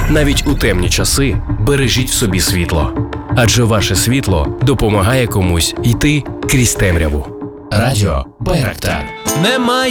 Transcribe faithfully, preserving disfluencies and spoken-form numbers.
Навіть у темні часи бережіть в собі світло. Адже ваше світло допомагає комусь йти крізь темряву. Радіо Байрактар. Немає